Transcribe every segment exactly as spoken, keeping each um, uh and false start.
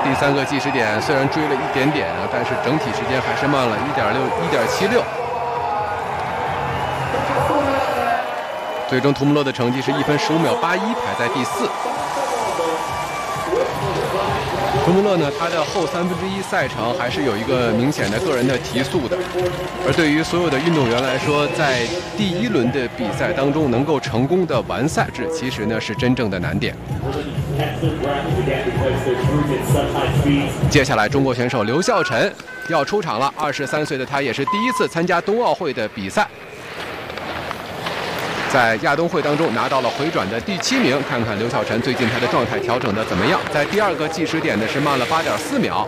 第三个计时点虽然追了一点点啊，但是整体时间还是慢了一点六、一点七六。最终图姆勒的成绩是一分十五秒八一，排在第四。图姆勒呢，他的后三分之一赛程还是有一个明显的个人的提速的，而对于所有的运动员来说，在第一轮的比赛当中能够成功的完赛制，其实呢是真正的难点。接下来，中国选手刘孝晨要出场了，二十三岁的他也是第一次参加冬奥会的比赛。在亚冬会当中拿到了回转的第七名，看看刘孝晨最近他的状态调整的怎么样？在第二个计时点呢是慢了八点四秒。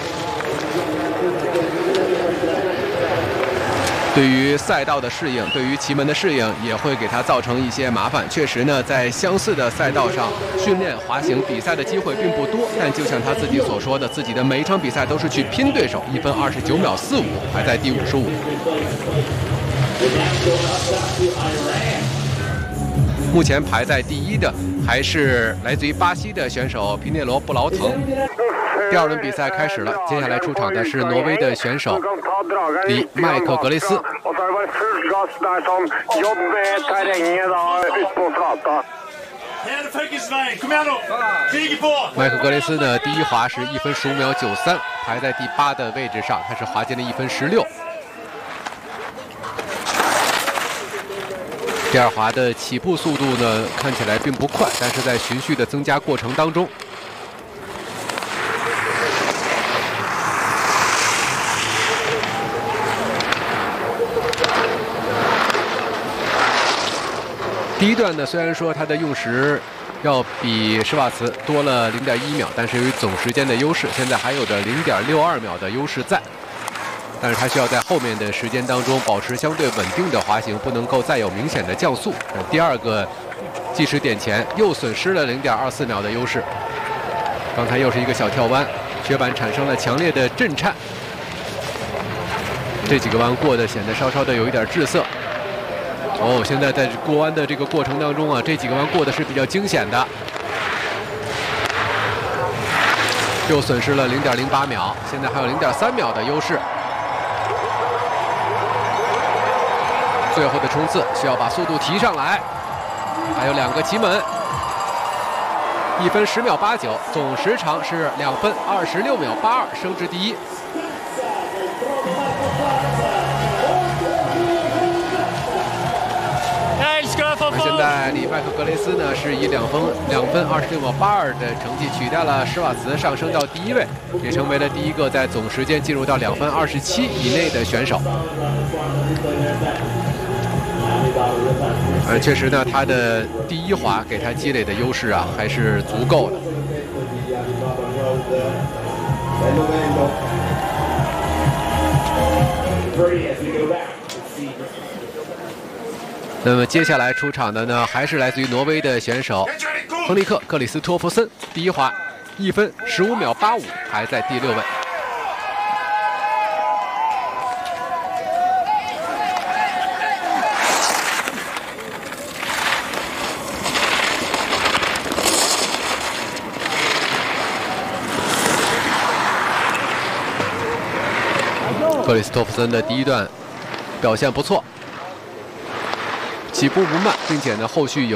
对于赛道的适应，对于旗门的适应，也会给他造成一些麻烦。确实呢，在相似的赛道上训练滑行比赛的机会并不多，但就像他自己所说的，自己的每一场比赛都是去拼对手，一分二十九秒四五，排在第五十五。目前排在第一的还是来自于巴西的选手皮涅罗布劳滕。第二轮比赛开始了，接下来出场的是挪威的选手里麦克格雷斯。麦克格雷斯的第一滑是一分十五秒九三，排在第八的位置上，他是滑进了一分十六。第二滑的起步速度呢，看起来并不快，但是在循序的增加过程当中，第一段呢，虽然说它的用时要比施瓦茨多了零点一秒，但是由于总时间的优势，现在还有着零点六二秒的优势在。但是他需要在后面的时间当中保持相对稳定的滑行，不能够再有明显的降速。第二个计时点前又损失了零点二四秒的优势。刚才又是一个小跳弯，雪板产生了强烈的震颤，这几个弯过得显得稍稍的有一点滞涩。哦，现在在过弯的这个过程当中啊，这几个弯过的是比较惊险的。又损失了零点零八秒，现在还有零点三秒的优势。最后的冲刺需要把速度提上来，还有两个旗门，一分十秒八九，总时长是两分二十六秒八二，升至第一。现在里麦克格雷斯呢是以两分两分二十六秒八二的成绩取代了施瓦茨，上升到第一位，也成为了第一个在总时间进入到两分二十七以内的选手。而确实呢，他的第一滑给他积累的优势啊还是足够的。那么接下来出场的呢，还是来自于挪威的选手亨利克·克里斯托弗森，第一滑一分十五秒八五，排在第六位。克里斯托弗森的第一段表现不错，起步不慢，并且呢，后续有